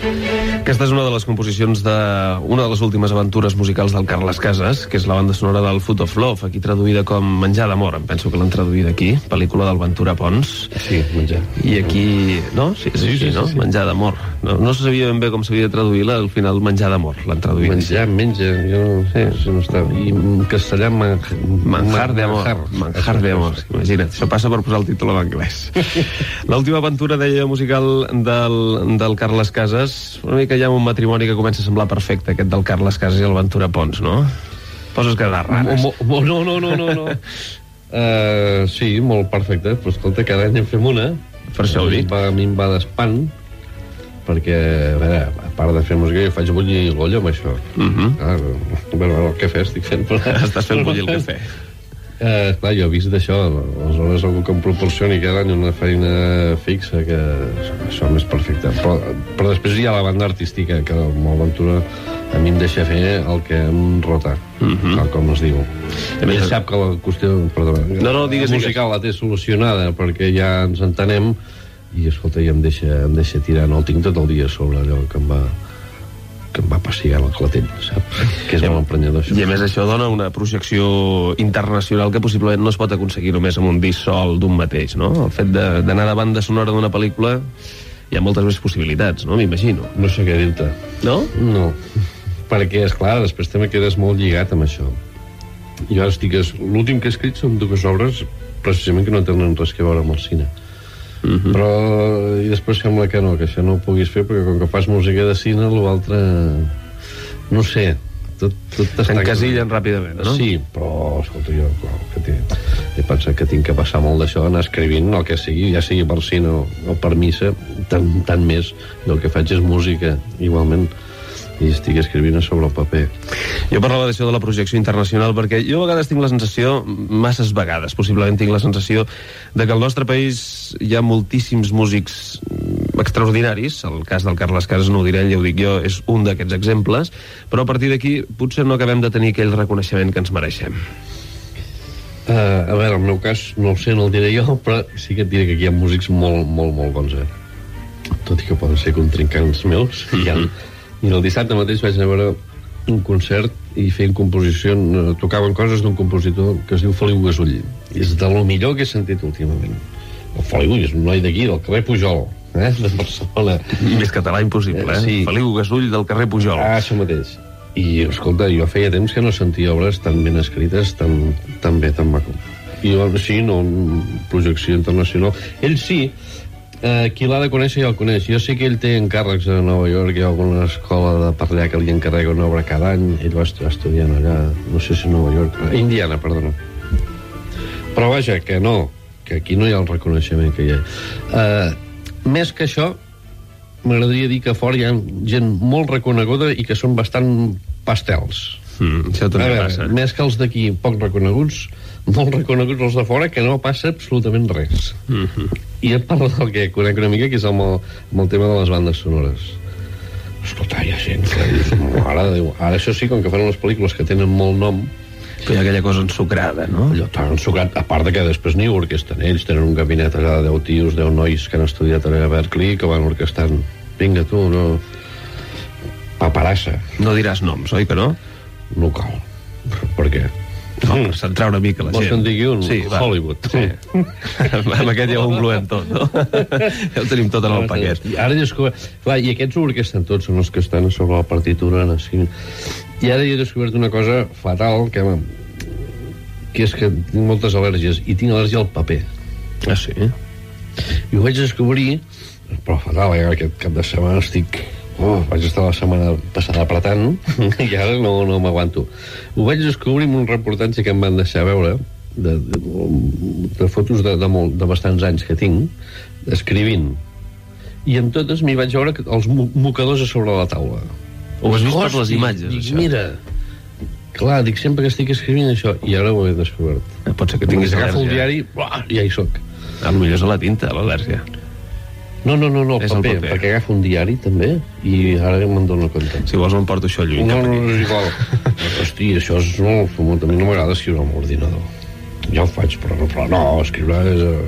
Aquesta és una de les composicions d'una de les últimes aventures musicals del Carles Casas, que és la banda sonora del Food of Love, aquí traduïda com Menjar d'amor, em penso que l'han traduïda aquí, pel·lícula del Ventura Pons. Sí, menjar. I aquí... No? Sí, és així, no? Sí. Menjar d'amor. No se sabia ben bé com s'havia de traduir-la, al final Menjar d'amor l'han traduït. Menja, jo no està... I en castellà Manjar d'amor. Manjar d'amor. Imagina't, això passa per posar el títol en anglès. L'última aventura, deia, musical del Carles Casas, una mica ja un matrimoni que comença a semblar perfecte, aquest del Carles Casas i el Ventura Pons, no? Poses cares rares. No. Sí, molt perfecte, però escolta, cada any en fem una. Per això ho dic. A mi em va d'espant, perquè, a veure, a part de fer música, jo faig bullir l'olla amb això. Bueno, el cafè estic fent... Estàs fent bullir el cafè. Clar, jo he vist d'això, aleshores algú que em proporcioni cada any una feina fixa, que això és perfecte. Però després hi ha la banda artística, que el Ventura a mi em deixa fer el que em rota, tal com es diu. Ell sap que la qüestió musical la té solucionada, perquè ja ens entenem, i escolta, ja em deixa tirar, no el tinc tot el dia sobre allò que em va pessigant el clatell, saps? Que és molt emprenyador, això. I a més això dona una projecció internacional que possiblement no es pot aconseguir només amb un disc sol d'un mateix, no? El fet d'anar de banda sonora d'una pel·lícula hi ha moltes més possibilitats, no? M'imagino. No sé què dir-te. No? No. Perquè, esclar, després també quedes molt lligat amb això. Jo ara l'últim que he escrit són dues obres precisament que no tenen res a veure amb el cine. Però i després sembla que això no ho puguis fer, perquè com que fas música de cine, l'altre no sé, tot s'encasillen ràpidament, no? Sí, però escolta, jo que he pensat que tinc que passar molt d'això, anar escrivint el que sigui, ja sigui per cine o per missa, tant més. El que faig és música igualment, i estic escrivint sobre el paper. Jo parlava d'això de la projecció internacional perquè jo a vegades tinc la sensació, masses vegades possiblement tinc la sensació de que al nostre país hi ha moltíssims músics extraordinaris. El cas del Carles Casas, no ho diré, ja ho dic jo, és un d'aquests exemples, però a partir d'aquí potser no acabem de tenir aquell reconeixement que ens mereixem. A veure, el meu cas no ho sé, no el diré jo, però sí que et diré que aquí hi ha músics molt, molt, molt bons, tot i que poden ser contrincants meus. I el dissabte mateix vaig anar a veure un concert i feien composició, tocaven coses d'un compositor que es diu Feliu Gasull. És de lo millor que he sentit últimament. El Feliu és un noi d'aquí, del carrer Pujol, de Barcelona. Més català impossible, Sí. Feliu Gasull del carrer Pujol. Això mateix. I, escolta, jo feia temps que no sentia obres tan ben escrites, tan bé, tan maco. I sí, no, projecció internacional. Ell sí, qui l'ha de conèixer ja el coneix. Jo sé que ell té encàrrecs a Nova York, hi ha alguna escola de per allà que li encarrega una obra cada any. Ell va estar estudiant allà, no sé si a Nova York, a Indiana, perdona. Però vaja, que no, que aquí no hi ha el reconeixement que hi ha. Més que això, m'agradaria dir que fora hi ha gent molt reconeguda i que són bastant pastels. Això també passa. Més que els d'aquí poc reconeguts, molt reconeguts els de fora, que no passa absolutament res. I et parlo del que conec una mica, que és amb el tema de les bandes sonores. Escolta, hi ha gent que dius, mare de Déu. Ara això sí, com que fan unes pel·lícules que tenen molt nom, però hi ha aquella cosa ensucrada, no? Allò tan ensucrat, a part de que després n'hi orquesten ells, tenen un gabinet allà de 10 tios, 10 nois que han estudiat allà a Berkeley, que van orquestant. Vinga, tu, no... Paperassa. No diràs noms, oi que no? No cal. Per què? No, per centrar una mica la gent. Vols que en digui un? Sí, Hollywood. Sí. Amb aquest ja ho incloem tot, no? Ja ho tenim tot en el paquet. Ara he descobert... Clar, i aquests ho orquesten tots, són els que estan sobre la partitura. I ara he descobert una cosa fatal, que és que tinc moltes al·lèrgies, i tinc al·lèrgia al paper. Ah, sí? I ho vaig descobrir, però fatal, aquest cap de setmana estic... vaig estar la setmana passada apretant i ara no m'aguanto. Ho vaig descobrir en un reportatge que em van deixar veure de fotos de bastants anys que tinc, escrivint, i en totes m'hi vaig veure els mocadors a sobre la taula. Ho has vist per les imatges, això? Mira, clar, dic sempre que estic escrivint això, i ara ho he descobert. Pot ser que tinguis al·lèrgia. Agafo el diari, ja hi soc. Potser és a la tinta, l'al·lèrgia. No, el paper, perquè agafo un diari també, i ara me'n dono compte. Si vols m'emporto això lluny. No, és igual. Hosti, això és molt fumut. A mi no m'agrada escriure amb l'ordinador. Ja ho faig, però no, escriure és...